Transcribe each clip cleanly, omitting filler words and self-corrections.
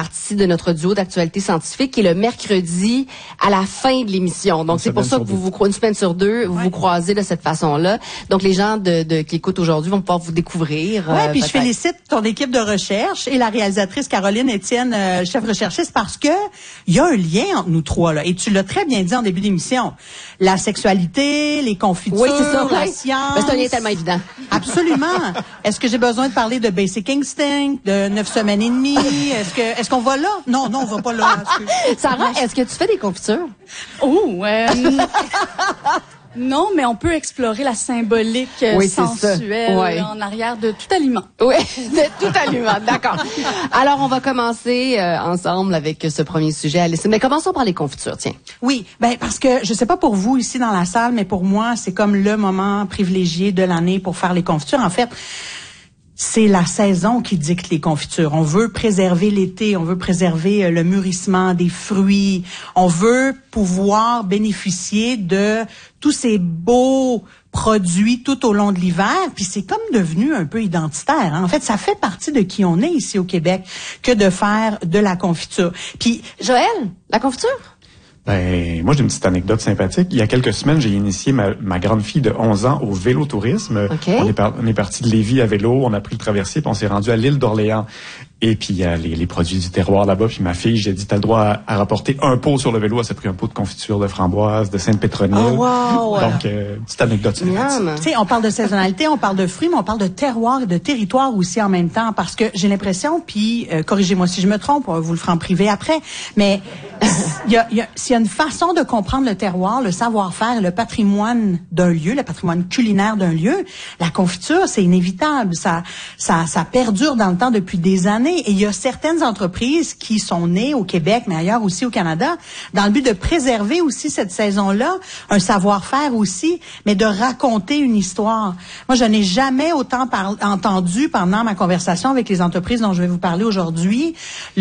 partie de notre duo d'actualité scientifique qui est le mercredi à la fin de l'émission. Donc, c'est pour ça que une semaine sur deux, vous vous croisez de cette façon-là. Donc, les gens qui écoutent aujourd'hui vont pouvoir vous découvrir. Oui, puis je félicite ton équipe de recherche et la réalisatrice Caroline Étienne, chef recherchiste, parce que il y a un lien entre nous trois, là. Et tu l'as très bien dit en début d'émission. La sexualité, les confitures, oui, c'est ça, la science. Ben, c'est un lien tellement évident. Absolument. Est-ce que j'ai besoin de parler de Basic Instinct, de 9 semaines et demie? Est-ce qu'on va là? Non, on va pas là. Sarah, est-ce que tu fais des confitures? Oh, non, mais on peut explorer la symbolique sensuelle en arrière de tout aliment. Oui, de tout aliment, d'accord. Alors, on va commencer ensemble avec ce premier sujet, Alice. Mais commençons par les confitures, tiens. Oui, parce que je sais pas pour vous ici dans la salle, mais pour moi, c'est comme le moment privilégié de l'année pour faire les confitures. En fait, c'est la saison qui dicte les confitures. On veut préserver l'été, on veut préserver le mûrissement des fruits, on veut pouvoir bénéficier de tous ces beaux produits tout au long de l'hiver, puis c'est comme devenu un peu identitaire. Hein? En fait, ça fait partie de qui on est ici au Québec que de faire de la confiture. Puis Joël, la confiture? Moi, j'ai une petite anecdote sympathique. Il y a quelques semaines, j'ai initié ma grande fille de 11 ans au vélotourisme. Okay. On est parti de Lévis à vélo, on a pris le traversier, puis on s'est rendu à l'île d'Orléans. Et puis, il y a les produits du terroir là-bas. Puis ma fille, j'ai dit, t'as le droit à rapporter un pot sur le vélo. Elle s'est pris un pot de confiture de framboise, de Sainte-Pétronille. Oh, wow. Donc, petite anecdote sympathique. Tu sais, on parle de saisonnalité, on parle de fruits, mais on parle de terroir et de territoire aussi en même temps. Parce que j'ai l'impression, puis corrigez-moi si je me trompe, vous le ferez en privé après, mais s'il y a une façon de comprendre le terroir, le savoir-faire, le patrimoine d'un lieu, le patrimoine culinaire d'un lieu, la confiture, c'est inévitable. Ça perdure dans le temps depuis des années. Et il y a certaines entreprises qui sont nées au Québec, mais ailleurs aussi au Canada, dans le but de préserver aussi cette saison-là, un savoir-faire aussi, mais de raconter une histoire. Moi, je n'ai jamais autant entendu pendant ma conversation avec les entreprises dont je vais vous parler aujourd'hui,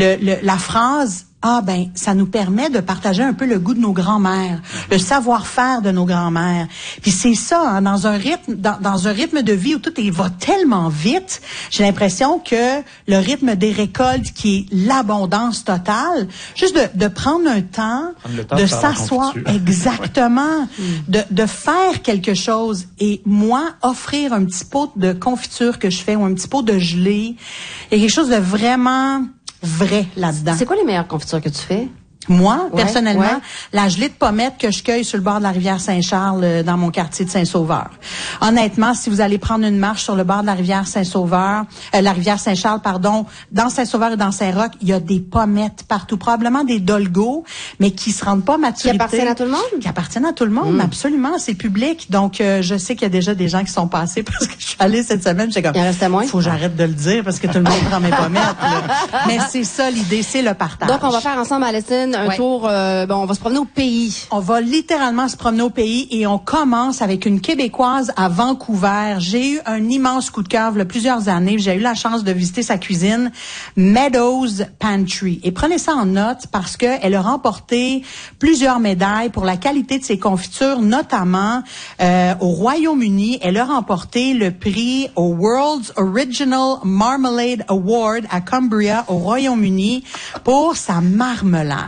la phrase ça nous permet de partager un peu le goût de nos grands-mères, le savoir-faire de nos grands-mères. Puis c'est ça, hein, dans un rythme de vie où tout va tellement vite, j'ai l'impression que le rythme des récoltes qui est l'abondance totale, juste de prendre un temps, de s'asseoir, exactement, de faire quelque chose et moi offrir un petit pot de confiture que je fais ou un petit pot de gelée, il y a quelque chose de vraiment vrai là-dedans. C'est quoi les meilleures confitures que tu fais? Moi, personnellement, la gelée de pommettes que je cueille sur le bord de la rivière Saint-Charles dans mon quartier de Saint-Sauveur. Honnêtement, si vous allez prendre une marche sur le bord de la rivière Saint-Sauveur, la rivière Saint-Charles, dans Saint-Sauveur et dans Saint-Roch, il y a des pommettes partout, probablement des dolgos, mais qui se rendent pas à maturité. Qui appartiennent à tout le monde? Qui appartiennent à tout le monde, absolument, c'est public. Donc, je sais qu'il y a déjà des gens qui sont passés parce que je suis allée cette semaine, j'ai comme, il en restait moins? Faut que j'arrête de le dire parce que tout le monde prend mes pommettes. Là. Mais c'est ça l'idée, c'est le partage. Donc, on va faire ensemble, Alison, un tour, on va se promener au pays. On va littéralement se promener au pays et on commence avec une Québécoise à Vancouver. J'ai eu un immense coup de cœur il y a plusieurs années. J'ai eu la chance de visiter sa cuisine, Meadows Pantry. Et prenez ça en note parce que elle a remporté plusieurs médailles pour la qualité de ses confitures, notamment au Royaume-Uni. Elle a remporté le prix au World's Original Marmalade Award à Cumbria, au Royaume-Uni, pour sa marmelade.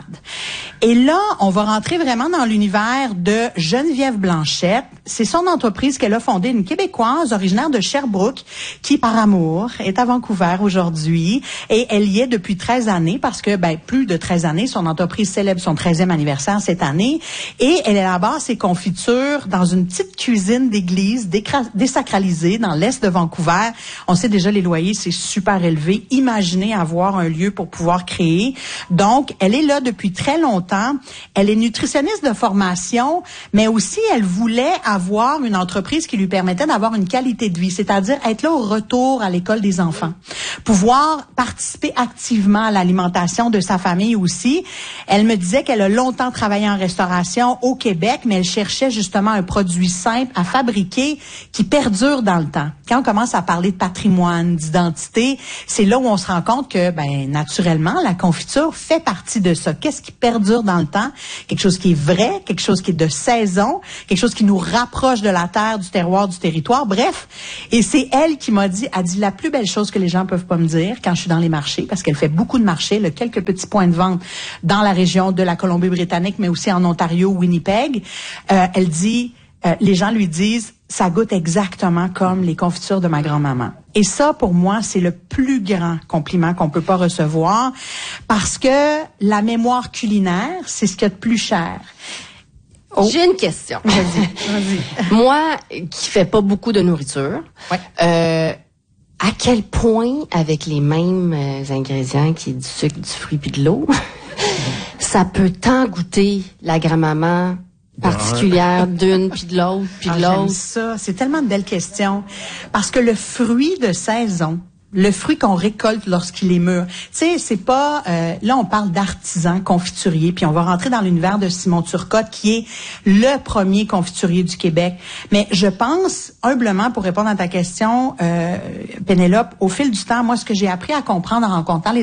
Et là, on va rentrer vraiment dans l'univers de Geneviève Blanchette. C'est son entreprise qu'elle a fondée, une Québécoise originaire de Sherbrooke, qui, par amour, est à Vancouver aujourd'hui. Et elle y est depuis 13 années parce que, plus de 13 années, son entreprise célèbre son 13e anniversaire cette année. Et elle élabore ses confitures dans une petite cuisine d'église désacralisée dans l'est de Vancouver. On sait déjà, les loyers, c'est super élevé. Imaginez avoir un lieu pour pouvoir créer. Donc, elle est là depuis très longtemps. Elle est nutritionniste de formation, mais aussi elle voulait avoir une entreprise qui lui permettait d'avoir une qualité de vie, c'est-à-dire être là au retour à l'école des enfants, pouvoir participer activement à l'alimentation de sa famille aussi. Elle me disait qu'elle a longtemps travaillé en restauration au Québec, mais elle cherchait justement un produit simple à fabriquer qui perdure dans le temps. Quand on commence à parler de patrimoine, d'identité, c'est là où on se rend compte que, naturellement, la confiture fait partie de ça. Qu'est-ce qui perdure dure dans le temps, quelque chose qui est vrai, quelque chose qui est de saison, quelque chose qui nous rapproche de la terre, du terroir, du territoire, bref. Et c'est elle qui m'a dit, la plus belle chose que les gens peuvent pas me dire quand je suis dans les marchés, parce qu'elle fait beaucoup de marchés, elle a quelques petits points de vente dans la région de la Colombie-Britannique, mais aussi en Ontario, Winnipeg. Elle dit, les gens lui disent, ça goûte exactement comme les confitures de ma grand-maman. Et ça, pour moi, c'est le plus grand compliment qu'on peut pas recevoir, parce que la mémoire culinaire, c'est ce qu'il y a de plus cher. Oh. J'ai une question. Vas-y. Moi, qui fais pas beaucoup de nourriture, à quel point, avec les mêmes ingrédients qui est du sucre, du fruit puis de l'eau, ça peut tant goûter la grand-maman particulière d'une puis de l'autre puis de l'autre? J'aime ça. C'est tellement une belle question. Parce que le fruit de saison, le fruit qu'on récolte lorsqu'il est mûr. Tu sais, c'est pas... là, on parle d'artisan confiturier, puis on va rentrer dans l'univers de Simon Turcotte, qui est le premier confiturier du Québec. Mais je pense, humblement, pour répondre à ta question, Pénélope, au fil du temps, moi, ce que j'ai appris à comprendre en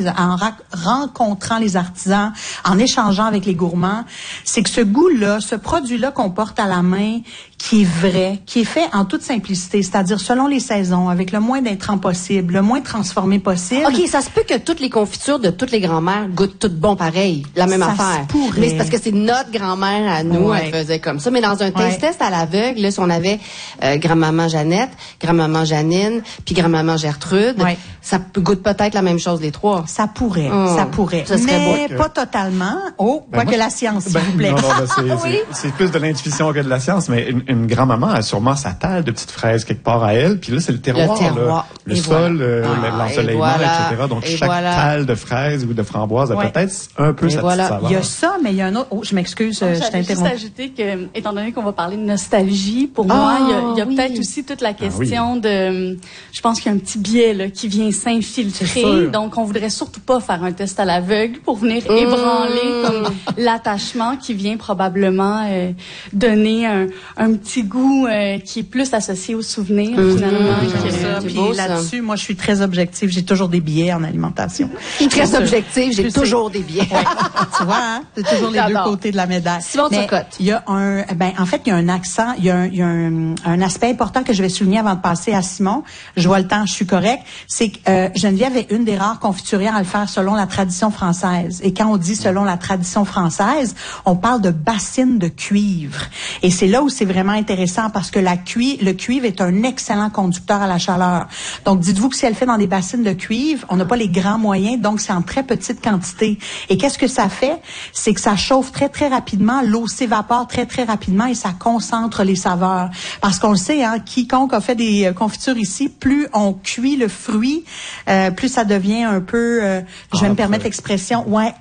rencontrant les artisans, en échangeant avec les gourmands, c'est que ce goût-là, ce produit-là qu'on porte à la main, qui est vrai, qui est fait en toute simplicité, c'est-à-dire selon les saisons, avec le moins d'intrants possible, le moins transformé possible. OK, ça se peut que toutes les confitures de toutes les grand-mères goûtent toutes bon pareil, la même affaire. Mais c'est parce que c'est notre grand-mère à nous, elle faisait comme ça. Mais dans un test à l'aveugle, là, si on avait grand-maman Jeannette, grand-maman Janine, puis grand-maman Gertrude, ça goûte peut-être la même chose les trois. Ça pourrait, ça pourrait. Ça serait mais pas totalement. Quoi que la science, s'il vous plaît. Non, c'est plus de l'intuition que de la science, mais une grand-maman a sûrement sa talle de petites fraises quelque part à elle, puis là, c'est le terroir. Le sol, l'ensoleillement, etc. Donc, chaque talle de fraises ou de framboises a peut-être un peu sa petite saveur. Il y a ça, mais il y a un autre... Oh, je m'excuse, je t'interromps. Juste ajouter que, étant donné qu'on va parler de nostalgie, pour moi, il y a peut-être aussi toute la question de... Je pense qu'il y a un petit biais là, qui vient s'infiltrer. Donc, on voudrait surtout pas faire un test à l'aveugle pour venir ébranler comme l'attachement qui vient probablement donner un petit goût qui est plus associé au souvenir, finalement. Puis là-dessus, moi, je suis très objective. J'ai toujours des biais en alimentation. Très objective, j'ai toujours des biais. Tu vois, hein? C'est toujours les deux côtés de la médaille. Simon Turcotte. Il y a en fait, il y a un accent, il y a un aspect important que je vais souligner avant de passer à Simon. Je vois le temps, je suis correct. C'est que Geneviève est une des rares confiturières à le faire selon la tradition française. Et quand on dit selon la tradition française, on parle de bassines de cuivre. Et c'est là où c'est vraiment intéressant parce que le cuivre est un excellent conducteur à la chaleur. Donc, dites-vous que si elle fait dans des bassines de cuivre, on n'a pas les grands moyens, donc c'est en très petite quantité. Et qu'est-ce que ça fait? C'est que ça chauffe très, très rapidement, l'eau s'évapore très, très rapidement et ça concentre les saveurs. Parce qu'on le sait, hein, quiconque a fait des confitures ici, plus on cuit le fruit, plus ça devient un peu, je vais me permettre l'expression,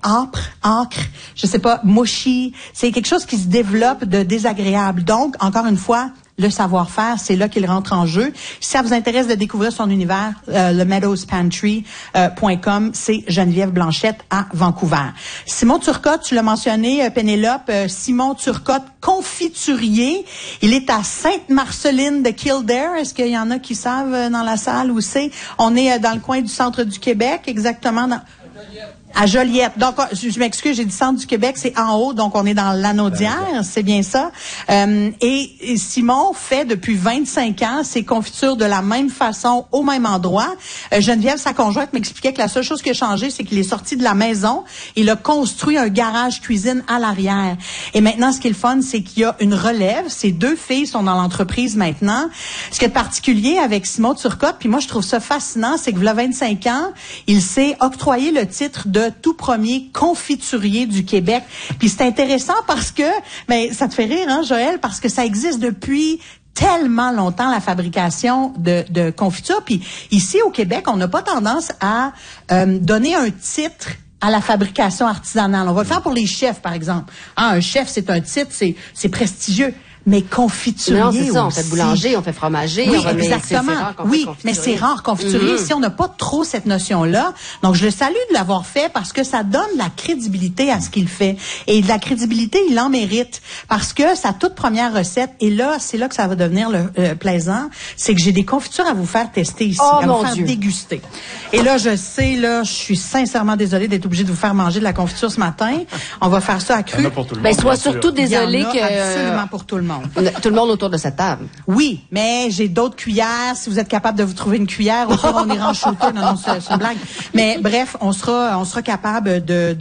âpre, je sais pas, mushy. C'est quelque chose qui se développe de désagréable. Donc, encore une fois, le savoir-faire, c'est là qu'il rentre en jeu. Si ça vous intéresse de découvrir son univers, le meadowspantry.com, c'est Geneviève Blanchette à Vancouver. Simon Turcotte, tu l'as mentionné, Pénélope, Simon Turcotte, confiturier. Il est à Sainte-Marceline de Kildare. Est-ce qu'il y en a qui savent dans la salle où c'est? On est dans le coin du centre du Québec, exactement dans... À Joliette. Donc, je m'excuse, j'ai dit centre du Québec, c'est en haut, donc on est dans l'Anaudière, c'est bien ça. Et Simon fait depuis 25 ans ses confitures de la même façon, au même endroit. Geneviève, sa conjointe, m'expliquait que la seule chose qui a changé, c'est qu'il est sorti de la maison, il a construit un garage cuisine à l'arrière. Et maintenant, ce qui est le fun, c'est qu'il y a une relève. Ces deux filles sont dans l'entreprise maintenant. Ce qui est particulier avec Simon Turcotte, puis moi, je trouve ça fascinant, c'est que il y a 25 ans, il s'est octroyé le titre de tout premier confiturier du Québec. Puis c'est intéressant parce que, ça te fait rire, hein, Joël, parce que ça existe depuis tellement longtemps, la fabrication de confitures. Puis ici, au Québec, on n'a pas tendance à donner un titre à la fabrication artisanale. On va le faire pour les chefs, par exemple. Ah, un chef, c'est un titre, c'est prestigieux. Mais confiturier non, c'est ça. aussi. On fait boulanger, on fait fromager. Oui, exactement. Mais c'est rare confiturier. Si on n'a pas trop cette notion-là. Donc, je le salue de l'avoir fait parce que ça donne de la crédibilité à ce qu'il fait. Et de la crédibilité, il en mérite. Parce que sa toute première recette, et là, c'est là que ça va devenir plaisant, c'est que j'ai des confitures à vous faire tester ici, à vous faire déguster. Et là, je sais, là, je suis sincèrement désolée d'être obligée de vous faire manger de la confiture ce matin. On va faire ça à cru. Sois surtout désolée que... absolument pour tout le monde. Tout le monde autour de cette table. Oui, mais j'ai d'autres cuillères. Si vous êtes capable de vous trouver une cuillère, au pire, on ira en shooter. Non, c'est une blague. Mais bref, on sera capable de